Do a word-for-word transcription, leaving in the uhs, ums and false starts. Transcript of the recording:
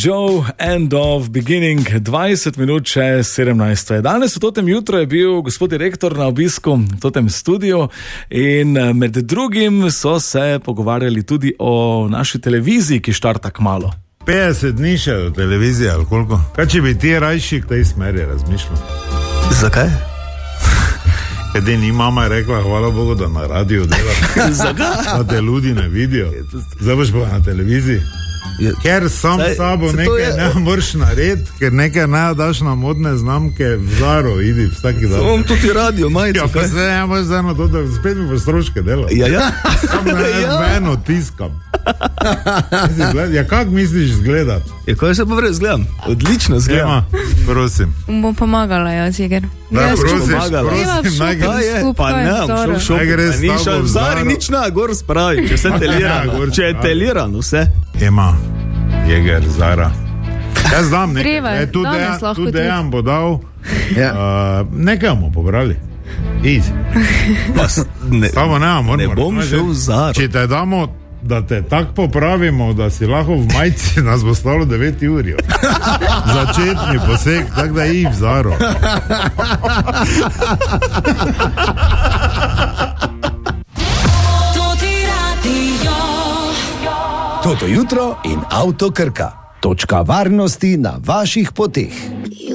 Joe, End of Beginning, dvajset minut še sedemnajst. Danes v totem jutro je bil gospod direktor na obisku v totem studiu in med drugim so se pogovarjali tudi o naši televiziji, ki štarta kmalu. petdeset dni še do televizije, ali koliko? Kaj če bi ti rajši v tej smeri razmišljal? Zakaj? Edini mama je rekla, hvala Bogu, da na radiju delaš. Zakaj? Da te ljudi ne vidijo. Zdaj boš pa na televiziji. Ker sam Saj, sabo nekaj je... ne moraš narediti, ker nekaj ne daš na modne znamke v Zaro, idi vsaki dan. Imam tudi radio, majico. Ja, pa se ja imaš zdaj na to, da spet mi boš stroške delal. Ja, ja. Tam ne ja. Veno tiskam. Ja, kak misliš izgledati? Ja, kaj se pa vred zgledam? Odlično zgledam. Ema, prosim. Bom pomagala, jaz, Jeger. Da, Jaz prosim, pomagala. prosim, naj gre. Kaj je? Pa ne, šel v šopu. Naj gre s Ni tabo šel v v Zari, Zaro. nič ne, gor spravi, če se Ja, telirano. gor Če je spravi. telirano, vse. Ema, Jeger, Zara. Jaz dam nekaj. Treba, E, tu danes dejan, lahko tu tudi. dejan bo dal. Ja. Uh, nekaj bomo pobrali. Easy. Pa s- ne, Samo ne, moramo. ne bom moramo, šel v Zaro. Če te damo, da te tako popravimo, da si lahko v majici, nas bo stalo devet ur. Začetni poseg, tako da ih v Zaro. Toto jutro in Avto Krka. Točka varnosti na vaših poteh.